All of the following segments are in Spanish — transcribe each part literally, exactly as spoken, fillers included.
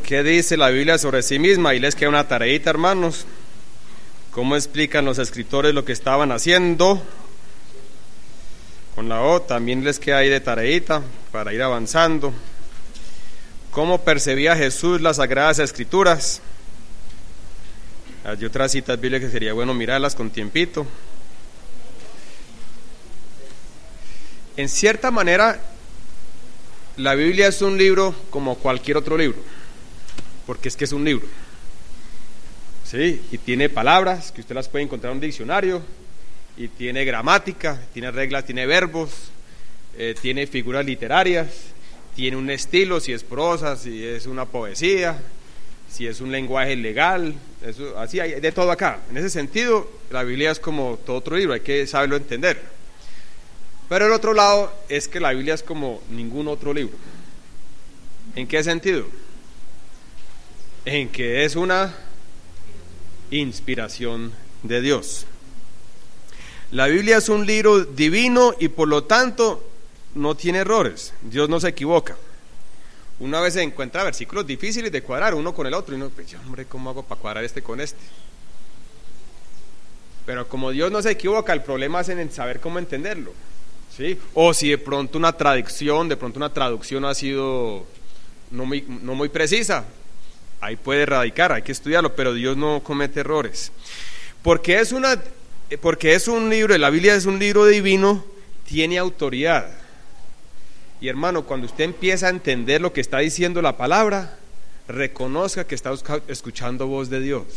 ¿Qué dice la Biblia sobre sí misma? Ahí les queda una tareita, hermanos. ¿Cómo explican los escritores lo que estaban haciendo? Con la O también les queda ahí de tareita para ir avanzando. ¿Cómo percibía Jesús las Sagradas Escrituras? Hay otras citas bíblicas que sería bueno mirarlas con tiempito. En cierta manera, la Biblia es un libro como cualquier otro libro, porque es que es un libro, ¿sí? Y tiene palabras que usted las puede encontrar en un diccionario, y tiene gramática, tiene reglas, tiene verbos, eh, tiene figuras literarias, tiene un estilo, si es prosa, si es una poesía, si es un lenguaje legal, eso, así hay de todo acá. En ese sentido, la Biblia es como todo otro libro, hay que saberlo entender. Pero el otro lado es que la Biblia es como ningún otro libro. ¿En qué sentido? En que es una inspiración de Dios. La Biblia es un libro divino y por lo tanto no tiene errores. Dios no se equivoca. Una vez se encuentra versículos difíciles de cuadrar uno con el otro y uno pues, hombre, ¿cómo hago para cuadrar este con este? Pero como Dios no se equivoca, el problema es en saber cómo entenderlo, ¿sí? O si de pronto una traducción, de pronto una traducción ha sido no muy, no muy precisa, ahí puede radicar, hay que estudiarlo, pero Dios no comete errores. Porque es una, porque es un libro, la Biblia es un libro divino, tiene autoridad. Y hermano, cuando usted empieza a entender lo que está diciendo la palabra, reconozca que está escuchando voz de Dios.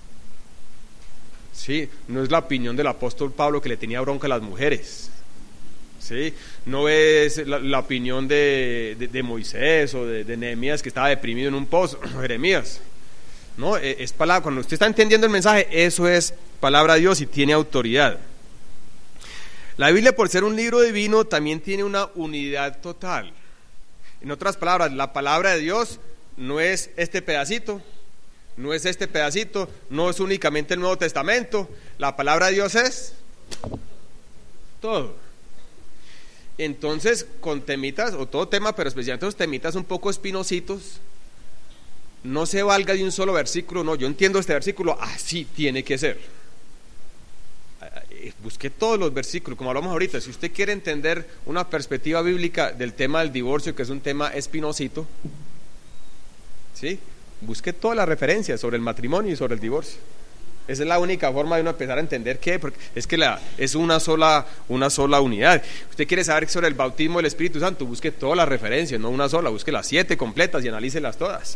Sí, no es la opinión del apóstol Pablo que le tenía bronca a las mujeres. Sí, no es la, la opinión de, de, de Moisés o de, de Nehemías que estaba deprimido en un pozo, Jeremías. No, es palabra. Cuando usted está entendiendo el mensaje, eso es palabra de Dios y tiene autoridad. La Biblia, por ser un libro divino, también tiene una unidad total. En otras palabras, la palabra de Dios no es este pedacito, no es este pedacito, no es únicamente el Nuevo Testamento. La palabra de Dios es todo. Entonces, con temitas, o todo tema, pero especialmente los temitas un poco espinosito, no se valga de un solo versículo. No, yo entiendo este versículo, así tiene que ser. Busque todos los versículos, como hablamos ahorita. Si usted quiere entender una perspectiva bíblica del tema del divorcio, que es un tema espinosito, ¿sí? Busque todas las referencias sobre el matrimonio y sobre el divorcio. Esa es la única forma de uno empezar a entender qué, porque es que la, es una sola, una sola unidad. Usted quiere saber sobre el bautismo del Espíritu Santo, busque todas las referencias, no una sola, busque las siete completas y analícelas todas.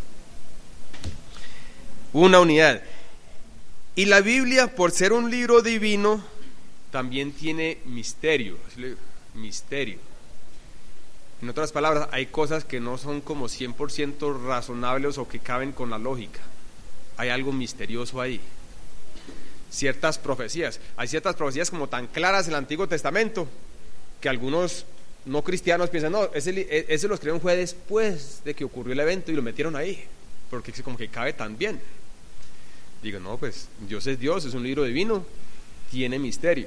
Una unidad. Y la Biblia, por ser un libro divino, también tiene misterio, misterio. En otras palabras, hay cosas que no son como cien por ciento razonables o que caben con la lógica. Hay algo misterioso ahí. Ciertas profecías, hay ciertas profecías como tan claras en el Antiguo Testamento que algunos no cristianos piensan, no, ese, ese lo escribieron fue después de que ocurrió el evento y lo metieron ahí, porque como que cabe tan bien. Digo, no, pues Dios es Dios, es un libro divino, tiene misterio.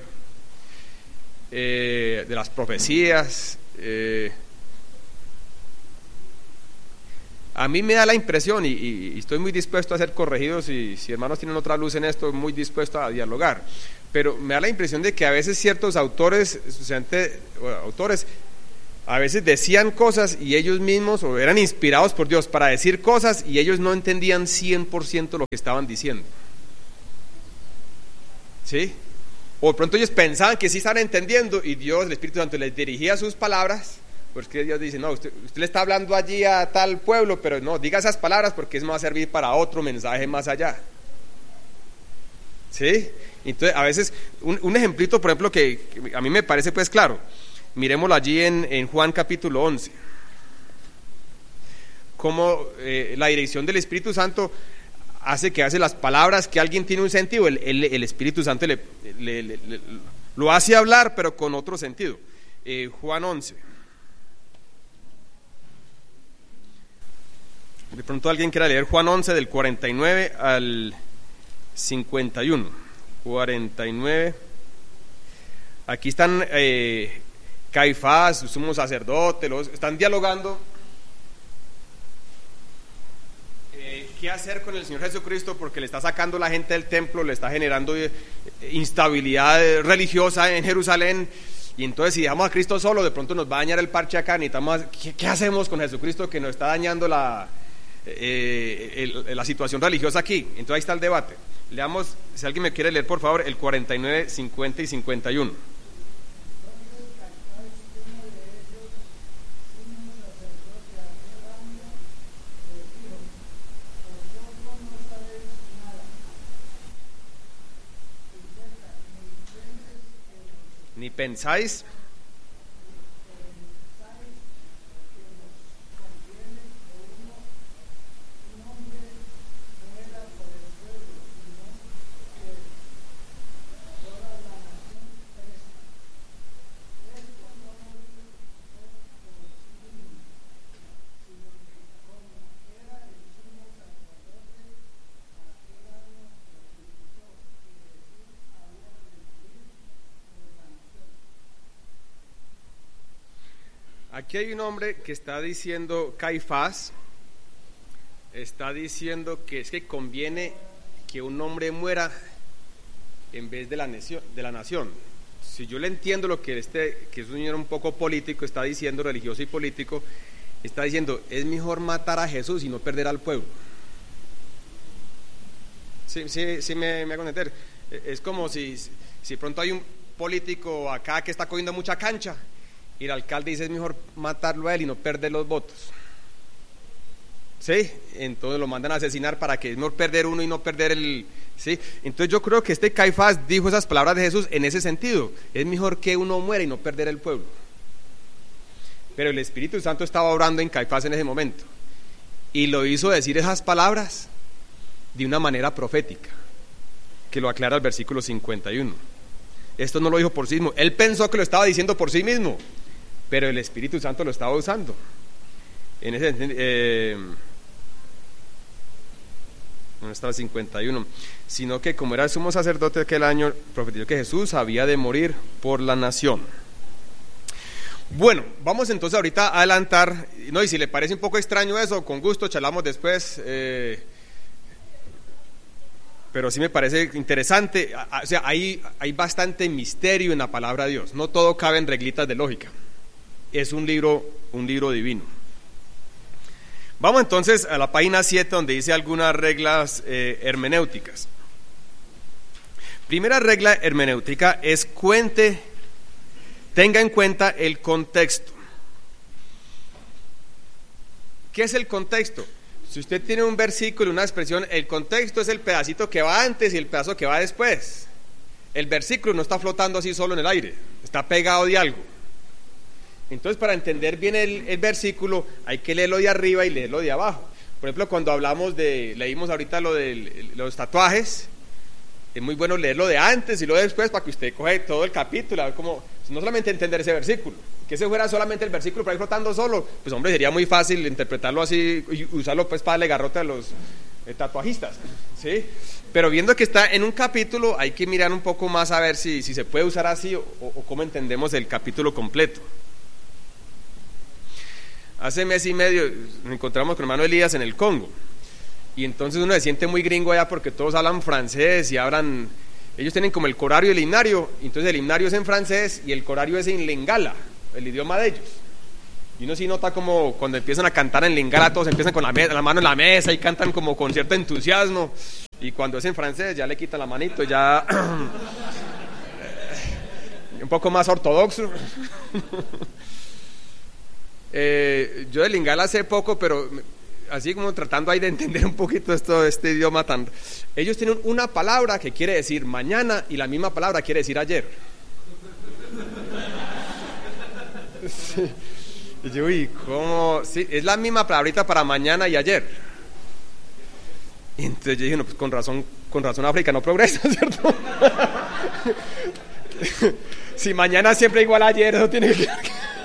Eh, de las profecías, eh, a mí me da la impresión, y, y, y estoy muy dispuesto a ser corregido, si, si hermanos tienen otra luz en esto, muy dispuesto a dialogar, pero me da la impresión de que a veces ciertos autores, especialmente bueno, autores, a veces decían cosas y ellos mismos, o eran inspirados por Dios para decir cosas y ellos no entendían cien por ciento lo que estaban diciendo, ¿sí? O de pronto ellos pensaban que sí estaban entendiendo y Dios, el Espíritu Santo, les dirigía sus palabras, porque Dios dice, no, usted, usted le está hablando allí a tal pueblo, pero no, diga esas palabras porque eso me va a servir para otro mensaje más allá, ¿sí? Entonces, a veces, un, un ejemplito, por ejemplo, que, que a mí me parece pues claro, miremoslo allí en, en Juan capítulo once, cómo eh, la dirección del Espíritu Santo hace que hace las palabras que alguien tiene un sentido, el, el, el Espíritu Santo le, le, le, le, lo hace hablar, pero con otro sentido. eh, Juan once, de pronto alguien quiera leer Juan once del cuarenta y nueve al cincuenta y uno. cuarenta y nueve, aquí están eh, Caifás, su sumo sacerdote, los, están dialogando qué hacer con el Señor Jesucristo porque le está sacando la gente del templo, le está generando instabilidad religiosa en Jerusalén. Y entonces si dejamos a Cristo solo, de pronto nos va a dañar el parche acá. Necesitamos, ¿qué, qué hacemos con Jesucristo que nos está dañando la, eh, el, la situación religiosa aquí? Entonces ahí está el debate. Leamos, si alguien me quiere leer por favor, el cuarenta y nueve, cincuenta y cincuenta y uno. Ni pensáis Aquí hay un hombre que está diciendo, Caifás, está diciendo que es que conviene que un hombre muera en vez de la nación. De la nación. Si yo le entiendo lo que este, que es un señor un poco político, está diciendo, religioso y político, está diciendo, es mejor matar a Jesús y no perder al pueblo. Sí, sí, sí me, me hago entender. Es como si, si pronto hay un político acá que está cogiendo mucha cancha, y el alcalde dice es mejor matarlo a él y no perder los votos. ¿Sí? Entonces lo mandan a asesinar para que es mejor perder uno y no perder el... ¿Sí? Entonces yo creo que este Caifás dijo esas palabras de Jesús en ese sentido. Es mejor que uno muera y no perder el pueblo. Pero el Espíritu Santo estaba obrando en Caifás en ese momento y lo hizo decir esas palabras de una manera profética, que lo aclara el versículo cincuenta y uno. Esto no lo dijo por sí mismo. Él pensó que lo estaba diciendo por sí mismo, pero el Espíritu Santo lo estaba usando. En ese eh, no está el cincuenta y uno, sino que como era el sumo sacerdote de aquel año, profetizó que Jesús había de morir por la nación. Bueno, vamos entonces ahorita a adelantar, no, y si le parece un poco extraño eso, con gusto charlamos después, eh, pero sí me parece interesante. O sea, hay, hay bastante misterio en la palabra de Dios, no todo cabe en reglitas de lógica, es un libro, un libro divino. Vamos entonces a la página siete, donde dice algunas reglas eh, hermenéuticas. Primera regla hermenéutica es cuente, tenga en cuenta el contexto. ¿Qué es el contexto? Si usted tiene un versículo, una expresión, el contexto es el pedacito que va antes y el pedazo que va después. El versículo no está flotando así solo en el aire, está pegado de algo. Entonces, para entender bien el, el versículo, hay que leerlo de arriba y leerlo de abajo. Por ejemplo, cuando hablamos de, leímos ahorita lo de los tatuajes, es muy bueno leerlo de antes y lo de después para que usted coge todo el capítulo, a ver cómo, no solamente entender ese versículo, que ese fuera solamente el versículo para ir flotando solo, pues hombre, sería muy fácil interpretarlo así y usarlo pues para darle garrote a los eh, tatuajistas, ¿sí? Pero viendo que está en un capítulo, hay que mirar un poco más a ver si, si se puede usar así o, o cómo entendemos el capítulo completo. Hace mes y medio nos encontramos con el hermano Elías en el Congo, y entonces uno se siente muy gringo allá porque todos hablan francés y hablan, ellos tienen como el corario y el himnario, entonces el himnario es en francés y el corario es en lingala, el idioma de ellos. Y uno sí nota como cuando empiezan a cantar en lingala, todos empiezan con la, me- la mano en la mesa y cantan como con cierto entusiasmo, y cuando es en francés ya le quitan la manito, ya un poco más ortodoxo. Eh, yo de lingala hace poco, pero así como tratando ahí de entender un poquito esto, este idioma tan... Ellos tienen una palabra que quiere decir mañana y la misma palabra quiere decir ayer. Sí. Y yo, uy, ¿cómo? Sí, es la misma palabrita para mañana y ayer. Y entonces yo dije, no, pues con razón, con razón África no progresa, ¿cierto? Si mañana siempre igual a ayer, eso tiene que...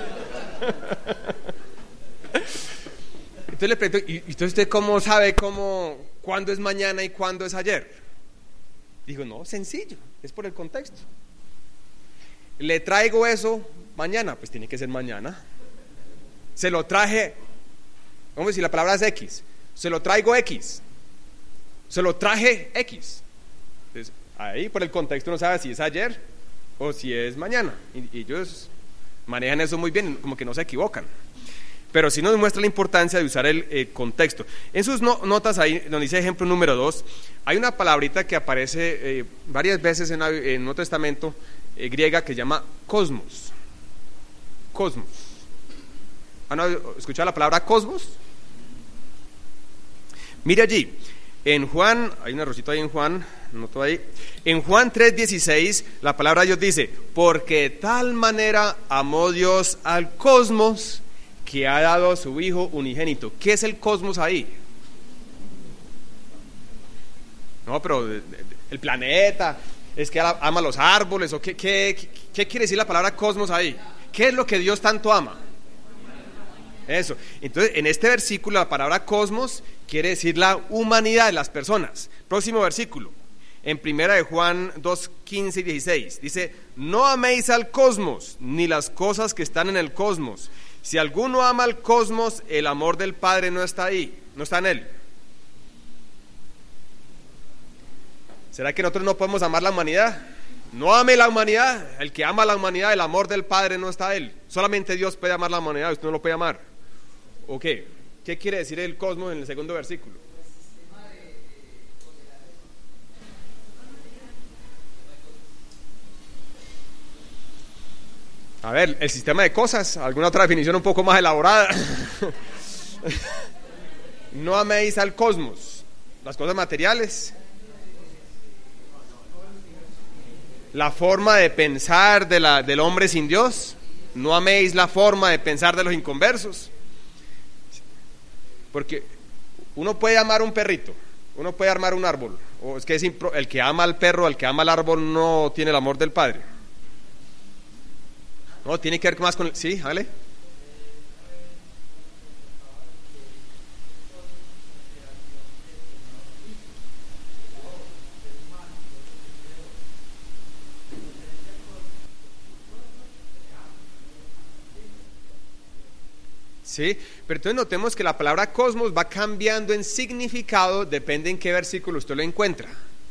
Entonces le pregunto, ¿y entonces usted cómo sabe cómo, cuándo es mañana y cuándo es ayer? Digo, no, sencillo, es por el contexto. Le traigo eso mañana, pues tiene que ser mañana. Se lo traje, vamos a decir, la palabra es X, se lo traigo X, se lo traje X. Entonces, ahí por el contexto uno sabe si es ayer o si es mañana. Y, y ellos manejan eso muy bien, como que no se equivocan. Pero sí nos muestra la importancia de usar el eh, contexto. En sus no, notas ahí, donde dice ejemplo número dos, hay una palabrita que aparece eh, varias veces en, en el Nuevo Testamento eh, griega que se llama cosmos. Cosmos. ¿Han escuchado la palabra cosmos? Mire allí, en Juan, hay un arrocito ahí en Juan, noto ahí, en Juan tres dieciséis, la palabra de Dios dice, porque de tal manera amó Dios al cosmos, que ha dado a su Hijo unigénito. ¿Qué es el cosmos ahí? No, pero el planeta, es que ama los árboles, o qué, qué, qué, qué quiere decir la palabra cosmos ahí. ¿Qué es lo que Dios tanto ama? Eso. Entonces, en este versículo, la palabra cosmos quiere decir la humanidad de las personas. Próximo versículo, en primera de Juan dos, quince y dieciséis, dice, no améis al cosmos, ni las cosas que están en el cosmos. Si alguno ama al cosmos, el amor del Padre no está ahí, no está en él. ¿Será que nosotros no podemos amar la humanidad? No ame la humanidad. El que ama la humanidad, el amor del Padre no está en él. Solamente Dios puede amar la humanidad, usted no lo puede amar. ¿O qué? ¿Qué quiere decir el cosmos en el segundo versículo? A ver, el sistema de cosas, alguna otra definición un poco más elaborada. No améis al cosmos, las cosas materiales, la forma de pensar de la, del hombre sin Dios. No améis la forma de pensar de los inconversos, porque uno puede amar un perrito, uno puede amar un árbol, o es que es impro, el que ama al perro, el que ama al árbol no tiene el amor del Padre. No, tiene que ver más con... Sí, hágale. Sí, pero entonces notemos que la palabra cosmos va cambiando en significado, depende en qué versículo usted lo encuentra.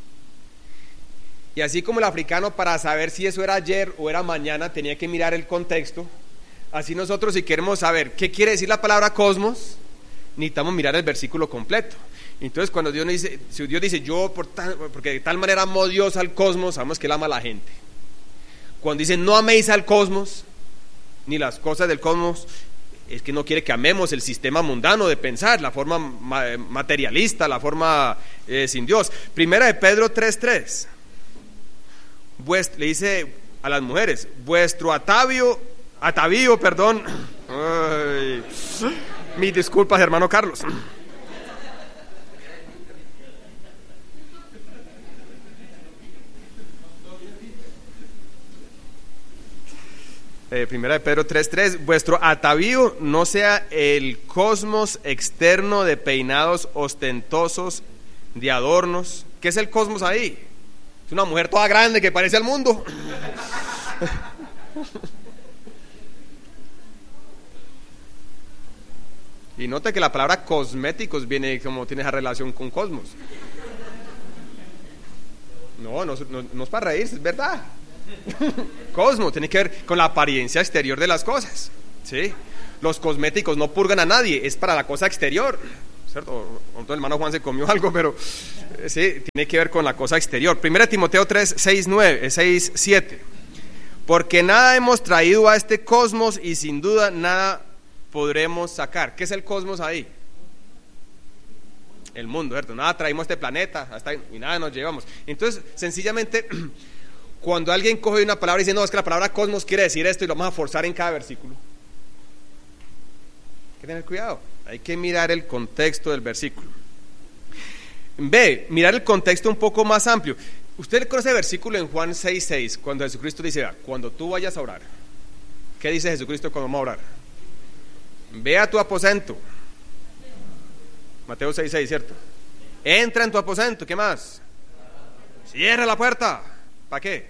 Y así como el africano, para saber si eso era ayer o era mañana, tenía que mirar el contexto, así nosotros, si queremos saber qué quiere decir la palabra cosmos, necesitamos mirar el versículo completo. Entonces, cuando Dios dice, si Dios dice, yo por tal, porque de tal manera amó Dios al cosmos, sabemos que Él ama a la gente. Cuando dice, no améis al cosmos, ni las cosas del cosmos, es que no quiere que amemos el sistema mundano de pensar, la forma materialista, la forma eh, sin Dios. Primera de Pedro tres tres. Vuest, le dice a las mujeres, vuestro atavío, atavío, perdón, ay, mis disculpas, hermano Carlos. Eh, primera de Pedro tres tres, vuestro atavío no sea el cosmos externo de peinados ostentosos, de adornos. ¿Qué es el cosmos ahí? Es una mujer toda grande que parece al mundo. Y nota que la palabra cosméticos viene como tiene esa relación con cosmos. No, no, no, no es para reírse, es verdad. Cosmos tiene que ver con la apariencia exterior de las cosas, ¿sí? Los cosméticos no purgan a nadie, es para la cosa exterior, ¿cierto? El hermano Juan se comió algo, pero sí, tiene que ver con la cosa exterior. Primera Timoteo tres, seis, nueve, seis, siete. Porque nada hemos traído a este cosmos y sin duda nada podremos sacar. ¿Qué es el cosmos ahí? El mundo, ¿cierto? Nada traímos a este planeta hasta y nada nos llevamos. Entonces, sencillamente, cuando alguien coge una palabra y dice, no, es que la palabra cosmos quiere decir esto y lo vamos a forzar en cada versículo, hay que tener cuidado, hay que mirar el contexto del versículo. B, mirar el contexto un poco más amplio. Usted conoce el versículo en Juan seis seis, cuando Jesucristo dice, cuando tú vayas a orar, ¿qué dice Jesucristo cuando vamos a orar? Ve a tu aposento. Mateo seis seis, ¿cierto? Entra en tu aposento, ¿qué más? Cierra la puerta. ¿Para qué?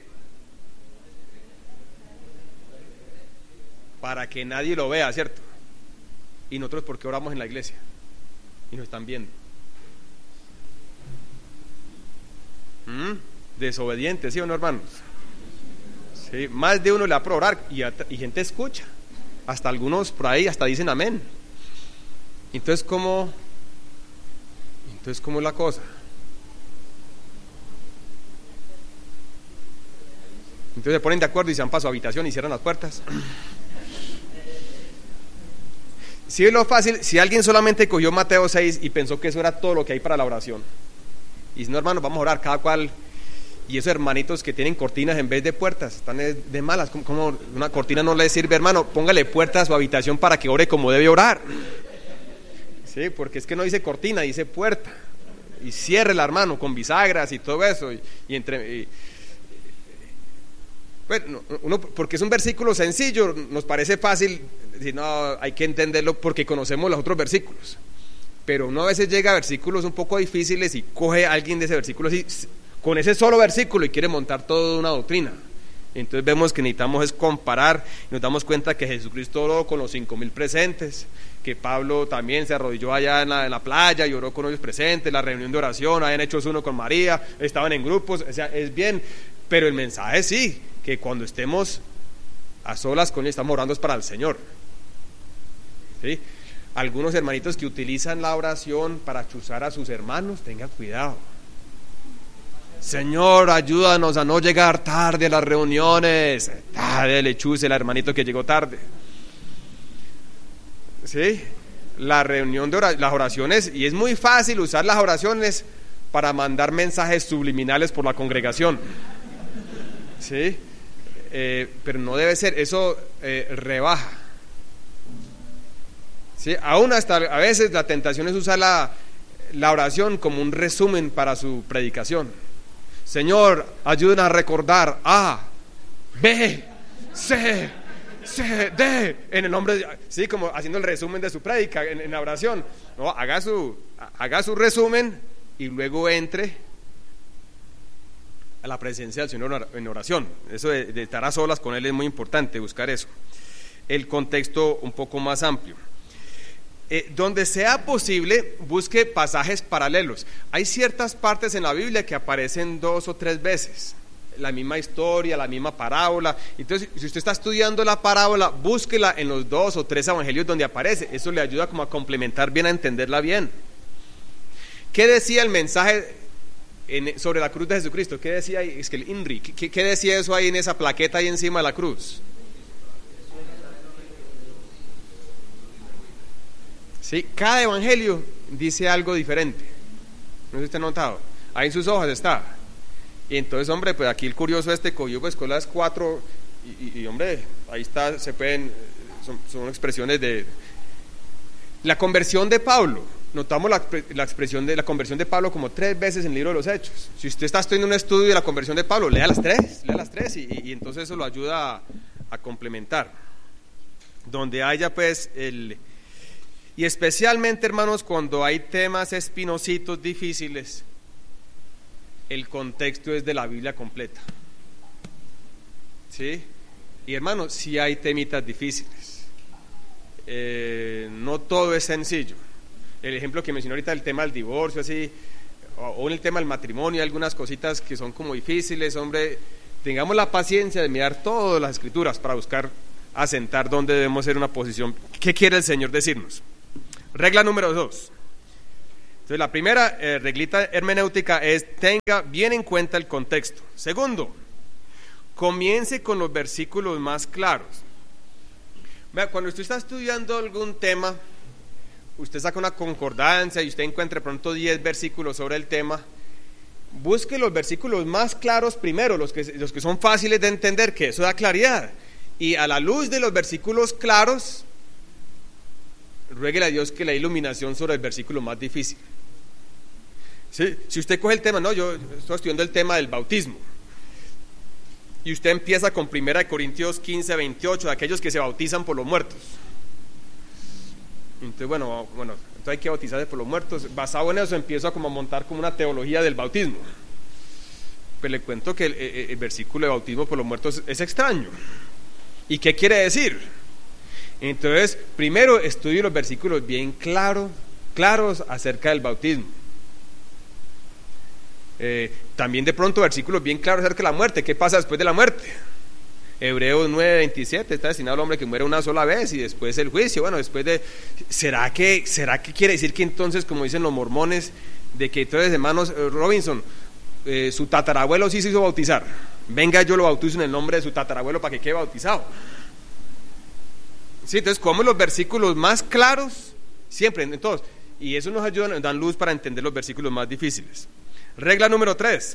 Para que nadie lo vea, ¿cierto? Y nosotros, ¿por qué oramos en la iglesia? Y nos están viendo. ¿Mm? Desobediente, ¿sí o no, hermanos? Sí, más de uno le va a orar y, y gente escucha, hasta algunos por ahí hasta dicen amén. Entonces, ¿cómo? Entonces, ¿cómo es la cosa? Entonces se ponen de acuerdo y se van para su habitación y cierran las puertas. Si es lo fácil, si alguien solamente cogió Mateo seis y pensó que eso era todo lo que hay para la oración, y dice, no, hermanos, vamos a orar cada cual. Y esos hermanitos que tienen cortinas en vez de puertas, están de malas. ¿Cómo, cómo una cortina no le sirve, hermano? Póngale puertas a su habitación para que ore como debe orar. Sí, porque es que no dice cortina, dice puerta. Y ciérrela, hermano, con bisagras y todo eso. Y, y entre... Y, bueno, uno, porque es un versículo sencillo, nos parece fácil decir, no, hay que entenderlo porque conocemos los otros versículos. Pero uno a veces llega a versículos un poco difíciles y coge a alguien de ese versículo así, con ese solo versículo, y quiere montar toda una doctrina. Entonces vemos que necesitamos es comparar, y nos damos cuenta que Jesucristo oró con los cinco mil presentes, que Pablo también se arrodilló allá en la, en la playa y oró con ellos presentes, la reunión de oración, habían hecho uno con María, estaban en grupos, o sea, es bien, pero el mensaje sí, que cuando estemos a solas con él, estamos orando es para el Señor. ¿Sí? Algunos hermanitos que utilizan la oración para chuzar a sus hermanos, tengan cuidado. Señor, ayúdanos a no llegar tarde a las reuniones. Ah, dele, chuse el hermanito que llegó tarde. ¿Sí? La reunión de oración, las oraciones, y es muy fácil usar las oraciones para mandar mensajes subliminales por la congregación. ¿Sí? Eh, pero no debe ser, eso eh, rebaja. ¿Sí? Aún hasta a veces la tentación es usar la, la oración como un resumen para su predicación. Señor, ayúdenos a recordar A, B, C, C, D, en el nombre de... Sí, como haciendo el resumen de su prédica en, en la oración. No, haga su, haga su resumen y luego entre a la presencia del Señor en oración. Eso de, de estar a solas con Él es muy importante, buscar eso. El contexto un poco más amplio. Eh, donde sea posible, busque pasajes paralelos. Hay ciertas partes en la Biblia que aparecen dos o tres veces, la misma historia, la misma parábola. Entonces, si usted está estudiando la parábola, búsquela en los dos o tres evangelios donde aparece. Eso le ayuda como a complementar bien, a entenderla bien. ¿Qué decía el mensaje en, sobre la cruz de Jesucristo? ¿Qué decía ahí? Es que el INRI, ¿qué, qué decía eso ahí en esa plaqueta ahí encima de la cruz? Sí, cada evangelio dice algo diferente. No sé si usted ha notado. Ahí en sus hojas está. Y entonces, hombre, pues aquí el curioso este cogió pues con las cuatro y, y, y hombre, ahí está, se pueden, son, son expresiones de la conversión de Pablo. Notamos la, la expresión de la conversión de Pablo como tres veces en el libro de los Hechos. Si usted está estudiando un estudio de la conversión de Pablo, lea las tres, lea las tres y, y, y entonces eso lo ayuda a, a complementar. Donde haya pues el... Y especialmente, hermanos, cuando hay temas espinosito difíciles, el contexto es de la Biblia completa. ¿Sí? Y hermanos, sí hay temitas difíciles. Eh, no todo es sencillo. El ejemplo que mencioné ahorita, el tema del divorcio, así, o, o el tema del matrimonio, algunas cositas que son como difíciles, hombre, tengamos la paciencia de mirar todas las escrituras para buscar asentar dónde debemos ser una posición. ¿Qué quiere el Señor decirnos? Regla número dos. Entonces, la primera eh, reglita hermenéutica es: tenga bien en cuenta el contexto. Segundo, comience con los versículos más claros. Vea, cuando usted está estudiando algún tema, usted saca una concordancia y usted encuentra de pronto diez versículos sobre el tema. Busque los versículos más claros primero, los que, los que son fáciles de entender, que eso da claridad. Y a la luz de los versículos claros, ruéguele a Dios que le dé iluminación sobre el versículo más difícil. ¿Sí? Si usted coge el tema, no, yo estoy estudiando el tema del bautismo, y usted empieza con primera de Corintios quince, veintiocho, de aquellos que se bautizan por los muertos. Entonces, bueno, bueno, entonces hay que bautizarse por los muertos. Basado en eso, empiezo a como a montar como una teología del bautismo. Pues le cuento que el, el, el versículo de bautismo por los muertos es extraño. ¿Y qué quiere decir? Entonces, primero estudie los versículos bien claros, claros acerca del bautismo. Eh, también de pronto versículos bien claros acerca de la muerte. ¿Qué pasa después de la muerte? Hebreos nueve veintisiete, está destinado al hombre que muere una sola vez y después el juicio. Bueno, después de... ¿Será que, será que quiere decir que entonces, como dicen los mormones, de que entonces, hermanos Robinson, eh, su tatarabuelo sí se hizo bautizar? Venga, yo lo bautizo en el nombre de su tatarabuelo para que quede bautizado. Sí, entonces, como los versículos más claros, siempre, en todos. Y eso nos ayuda, nos dan luz para entender los versículos más difíciles. Regla número tres.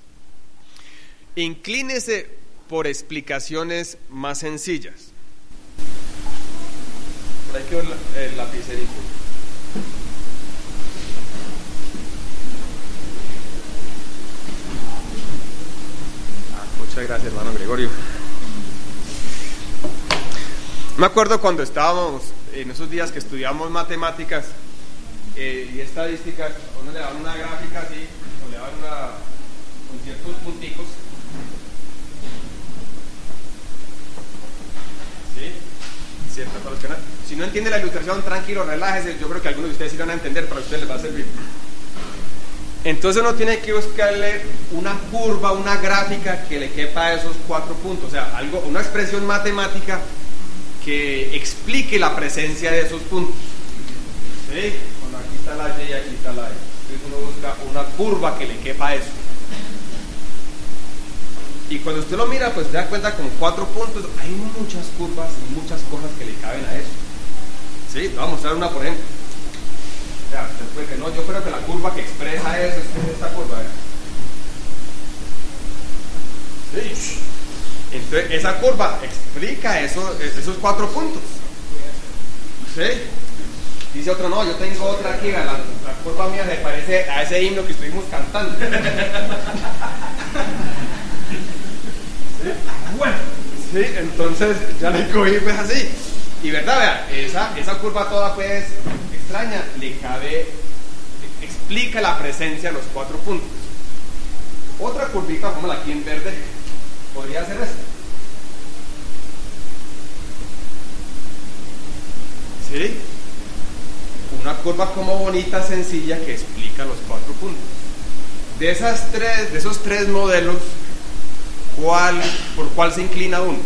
Inclínese por explicaciones más sencillas. Por ahí quedó el, el lapicerito. Ah, muchas gracias, hermano Gregorio. Me acuerdo cuando estábamos en esos días que estudiamos matemáticas eh, y estadísticas, a uno le daban una gráfica así, o le daban una, con ciertos punticos. ¿Sí? ¿Cierto? Para los que no, si no entiende la ilustración, tranquilo, relájese. Yo creo que algunos de ustedes sí van a entender, para ustedes les va a servir. Entonces uno tiene que buscarle una curva, una gráfica que le quepa a esos cuatro puntos, o sea, algo, una expresión matemática que explique la presencia de esos puntos. ¿Sí? Bueno, aquí está la Y y aquí está la E. Entonces uno busca una curva que le quepa a eso. Y cuando usted lo mira, pues se da cuenta con cuatro puntos, hay muchas curvas y muchas cosas que le caben a eso. ¿Sí? Le voy a mostrar una, por ejemplo. O sea, usted puede que no, yo creo que la curva que expresa eso es esta curva. ¿Eh? Sí. Entonces, esa curva explica eso, esos cuatro puntos. ¿Sí? Dice otro, no, yo tengo otra aquí, la, la curva mía se parece a ese himno que estuvimos cantando. ¿Sí? Bueno, sí, entonces ya le cogí pues así. Y verdad, vea, esa, esa curva toda pues extraña, le cabe, explica la presencia de los cuatro puntos. Otra curvita, como la aquí en verde, podría ser esta. ¿Sí? Una curva como bonita, sencilla, que explica los cuatro puntos. De esas tres, de esos tres modelos, ¿cuál, por cuál se inclina uno?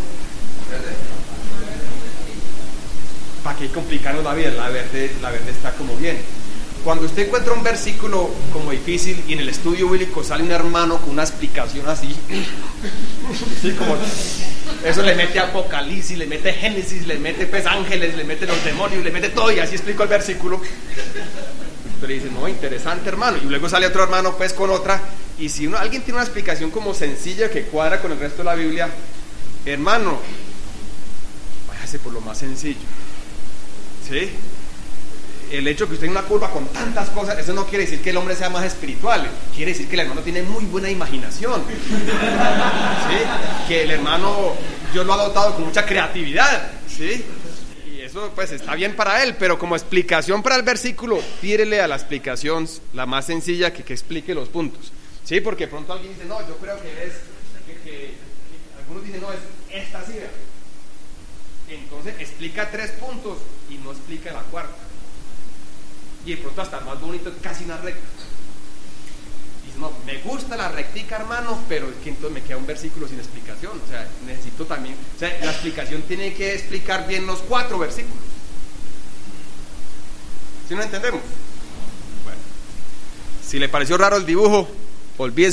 ¿Para qué complicarnos la vida? La verde, la verde está como bien. Cuando usted encuentra un versículo como difícil y en el estudio bíblico sale un hermano con una explicación así, sí, como eso le mete Apocalipsis, le mete Génesis, le mete pues ángeles, le mete los demonios, le mete todo y así explico el versículo. Usted le dice, no, interesante, hermano. Y luego sale otro hermano pues con otra. Y si uno, alguien tiene una explicación como sencilla que cuadra con el resto de la Biblia, hermano, váyase por lo más sencillo. ¿Sí? El hecho de que usted tenga una curva con tantas cosas, eso no quiere decir que el hombre sea más espiritual, quiere decir que el hermano tiene muy buena imaginación. ¿Sí? Que el hermano, Dios lo ha dotado con mucha creatividad. ¿Sí? Y eso pues está bien para él, pero como explicación para el versículo, tírele a la explicación la más sencilla que, que explique los puntos. ¿Sí? Porque de pronto alguien dice, no, yo creo que es, que, que, que algunos dicen, no, es esta sí. Entonces explica tres puntos y no explica la cuarta. Y de pronto hasta más bonito, casi una recta. Y dice, no, me gusta la rectica, hermano, pero es que entonces me queda un versículo sin explicación. O sea, necesito también, o sea, la explicación tiene que explicar bien los cuatro versículos. ¿Sí no entendemos? Bueno, si le pareció raro el dibujo, olvídese.